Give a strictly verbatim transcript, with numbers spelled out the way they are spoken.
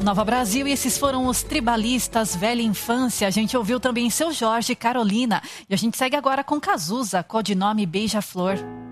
Nova Brasil, e esses foram os Tribalistas, Velha Infância. A gente ouviu também Seu Jorge e Carolina. E a gente segue agora com Cazuza, codinome Beija-Flor.